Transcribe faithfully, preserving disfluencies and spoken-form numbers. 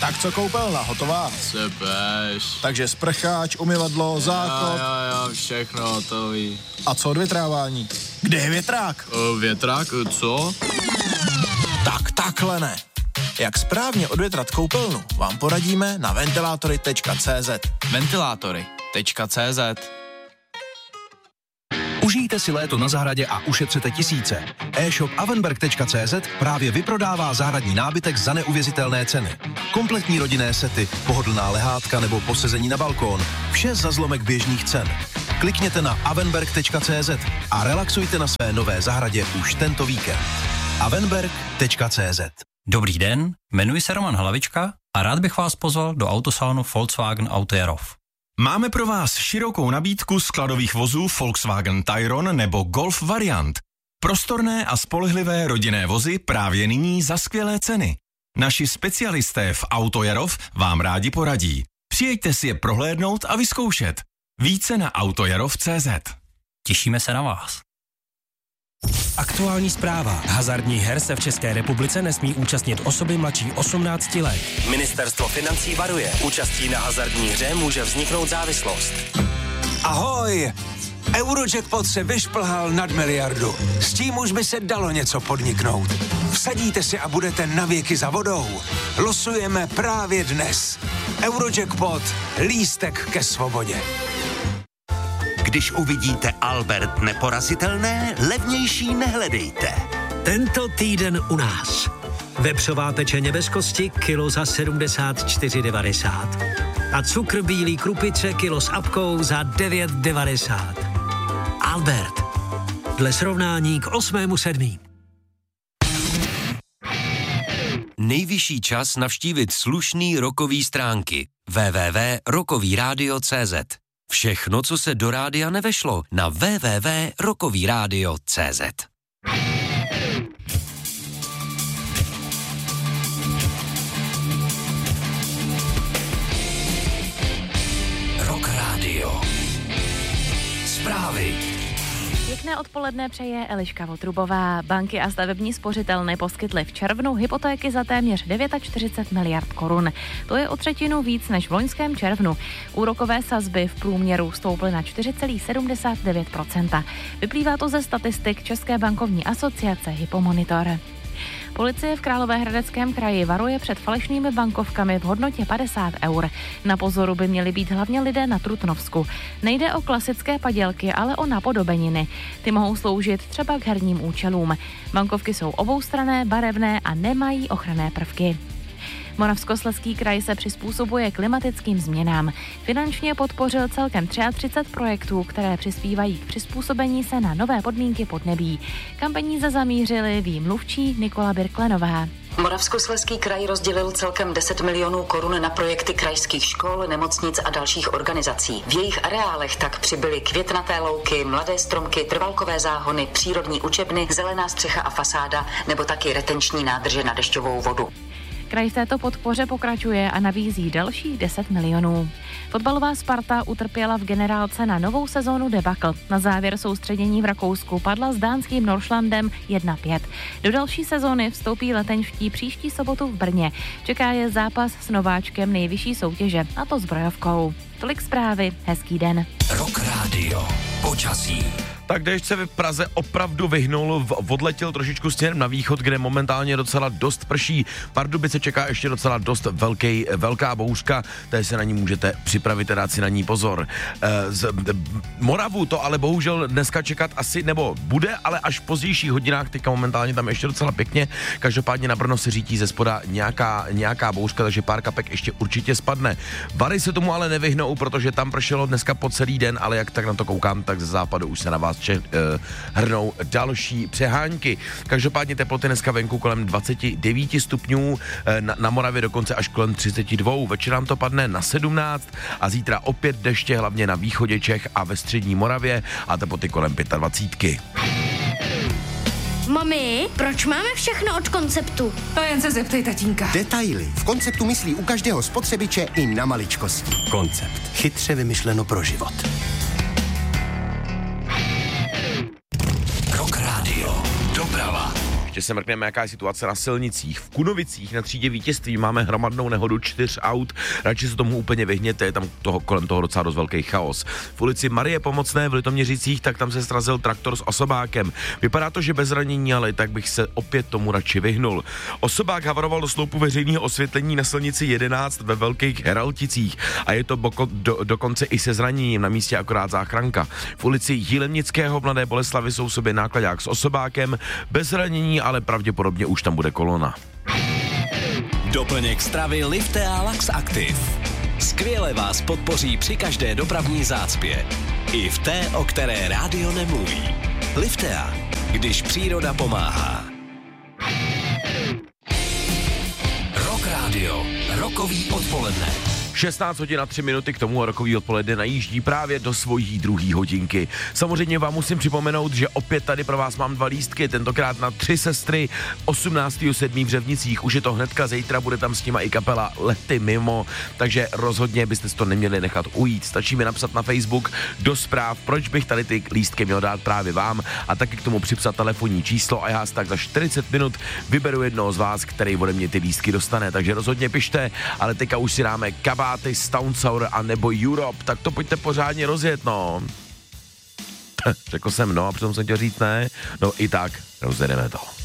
Tak co koupelna, hotová? Sepeš. Takže sprcháč, umyvadlo, záchod. Jo, jo, jo, všechno hotový. A co odvětrávání? Kde je větrák? O, větrák, co? Tak takhle ne. Jak správně odvětrat koupelnu, vám poradíme na ventilátory tečka cé zet. ventilátory tečka cé zet. Užijte si léto na zahradě a ušetřete tisíce. E-shop avenberg tečka cé zet právě vyprodává zahradní nábytek za neuvěřitelné ceny. Kompletní rodinné sety, pohodlná lehátka nebo posezení na balkón. Vše za zlomek běžných cen. Klikněte na avenberg tečka cé zet a relaxujte na své nové zahradě už tento víkend. avenberg tečka cé zet. Dobrý den, jmenuji se Roman Hlavička a rád bych vás pozval do autosalonu Volkswagen Auto Jarov. Máme pro vás širokou nabídku skladových vozů Volkswagen Tayron nebo Golf variant. Prostorné a spolehlivé rodinné vozy právě nyní za skvělé ceny. Naši specialisté v Auto Jarov vám rádi poradí. Přijeďte si je prohlédnout a vyzkoušet. Více na autojarov tečka cé zet. Těšíme se na vás. Aktuální zpráva. Hazardních her se v České republice nesmí účastnit osoby mladší osmnácti let. Ministerstvo financí varuje. Účastí na hazardní hře může vzniknout závislost. Ahoj! Eurojackpot se vyšplhal nad miliardu. S tím už by se dalo něco podniknout. Vsadíte si a budete navěky za vodou. Losujeme právě dnes. Eurojackpot. Lístek ke svobodě. Když uvidíte Albert neporazitelné, levnější nehledejte. Tento týden u nás. Vepřová pečeně bez kosti, kilo za sedmdesát čtyři devadesát. A cukr bílý krupice, kilo s apkou za devět devadesát. Albert. Dle srovnání k osmému sedmý. Nejvyšší čas navštívit slušný rokový stránky. w w w tečka rokový rádio tečka cé zet. Všechno, co se do rádia nevešlo, na w w w tečka rokový rádio tečka cé zet. Rock Radio. Zprávy. Pěkné odpoledne přeje Eliška Votrubová. Banky a stavební spořitelny poskytly v červnu hypotéky za téměř čtyřicet devět miliard korun. To je o třetinu víc než v loňském červnu. Úrokové sazby v průměru stouply na čtyři celá sedmdesát devět procenta. Vyplývá to ze statistik České bankovní asociace Hypomonitor. Policie v Královéhradeckém kraji varuje před falešnými bankovkami v hodnotě padesát eur. Na pozoru by měli být hlavně lidé na Trutnovsku. Nejde o klasické padělky, ale o napodobeniny. Ty mohou sloužit třeba k herním účelům. Bankovky jsou oboustranné, barevné a nemají ochranné prvky. Moravskoslezský kraj se přizpůsobuje klimatickým změnám. Finančně podpořil celkem třicet tři projektů, které přispívají k přizpůsobení se na nové podmínky podnebí. Kam peníze zamířily, ví mluvčí Nikola Birklenová. Moravskoslezský kraj rozdělil celkem deset milionů korun na projekty krajských škol, nemocnic a dalších organizací. V jejich areálech tak přibyly květnaté louky, mladé stromky, trvalkové záhony, přírodní učebny, zelená střecha a fasáda nebo taky retenční nádrže na dešťovou vodu. Kraj v této podpoře pokračuje a nabízí dalších deset milionů. Fotbalová Sparta utrpěla v generálce na novou sezónu debakl. Na závěr soustředění v Rakousku padla s dánským Noršlandem jedna pět. Do další sezóny vstoupí letenští příští sobotu v Brně. Čeká je zápas s nováčkem nejvyšší soutěže, a to zbrojovkou. Tolik zprávy, hezký den. Rock Radio. Počasí. Tak déšť se v Praze opravdu vyhnul, odletěl trošičku směrem na východ, kde momentálně docela dost prší. Pardubice čeká ještě docela dost velký, velká bouřka, takže se na ní můžete připravit a dát si na ní pozor. Z Moravu to ale bohužel dneska čekat asi, nebo bude, ale až v pozdějších hodinách, teďka momentálně tam ještě docela pěkně. Každopádně na Brno se řítí ze spoda nějaká, nějaká bouřka, takže pár kapek ještě určitě spadne. Bary se tomu ale nevyhnou, protože tam pršelo dneska po celý den, ale jak tak na to koukám, tak ze západu už se na vás Če, uh, hrnou další přehánky. Každopádně teploty dneska venku kolem dvacet devět stupňů, uh, na, na Moravě dokonce až kolem třicet dva. Večer nám to padne na sedmnáct a zítra opět deště, hlavně na východě Čech a ve střední Moravě a teploty kolem dvacet pět. Mami, proč máme všechno od Konceptu? To jen se zeptej tatínka. Detaily. V Konceptu myslí u každého spotřebiče i na maličkosti. Koncept. Chytře vymyšleno pro život. Rock Radio. Doprava. že se mrkneme, jaká je situace na silnicích. V Kunovicích na třídě Vítězství máme hromadnou nehodu čtyř aut, radši se tomu úplně vyhněte, je tam toho, kolem toho docela dost velký chaos. V ulici Marie Pomocné v Litoměřicích, tak tam se srazil traktor s osobákem. Vypadá to, že bez zranění, ale tak bych se opět tomu radši vyhnul. Osobák havaroval do sloupu veřejného osvětlení na silnici jedenáct ve Velkých Heralticích a je to boko, do, dokonce i se zraněním, na místě akorát záchranka. V ulici Jílemnického v Mladé Boleslavi jsou v sobě nákladák s osobákem, bez zranění, ale pravděpodobně už tam bude kolona. Doplněk stravy Liftea Lax Active. Skvěle vás podpoří při každé dopravní zácpě. I v té, o které rádio nemluví. Liftea, když příroda pomáhá. Rock Radio, rokový odpoledne. šestnáct hodin a tři minuty, k tomu rokový odpoledne najíždí právě do svojí druhý hodinky. Samozřejmě vám musím připomenout, že opět tady pro vás mám dva lístky, tentokrát na Tři sestry osmnáctého sedmého v Řevnicích. Už je to hnedka, zítra bude tam s nima i kapela Lety mimo, takže rozhodně byste si to neměli nechat ujít. Stačí mi napsat na Facebook do zpráv, proč bych tady ty lístky měl dát právě vám a taky k tomu připsat telefonní číslo a já tak za čtyřicet minut vyberu jednoho z vás, který ode mě ty lístky dostane. Takže rozhodně pište, ale teďka už si dáme kabát Stone Sour a nebo Europe, tak to pojďte pořádně rozjet, no. Řekl jsem no a přitom jsem chtěl říct ne, no i tak rozjedeme to.